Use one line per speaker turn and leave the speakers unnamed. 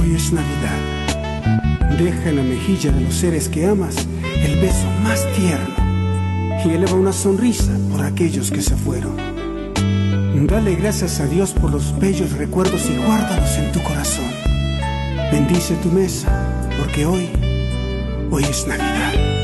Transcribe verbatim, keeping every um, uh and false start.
Hoy es Navidad. Deja en la mejilla de los seres que amas el beso más tierno y eleva una sonrisa por aquellos que se fueron. Dale gracias a Dios por los bellos recuerdos y guárdalos en tu corazón. Bendice tu mesa, porque hoy, hoy es Navidad.